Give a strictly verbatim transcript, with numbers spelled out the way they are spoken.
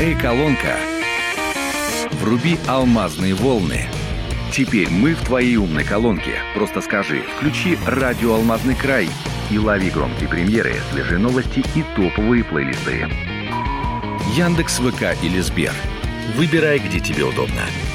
Эй-колонка, вруби алмазные волны. Теперь мы в твоей умной колонке. Просто скажи: включи радио «Алмазный край» и лови громкие премьеры, свежие новости и топовые плейлисты. Яндекс, ВК или Сбер. Выбирай, где тебе удобно.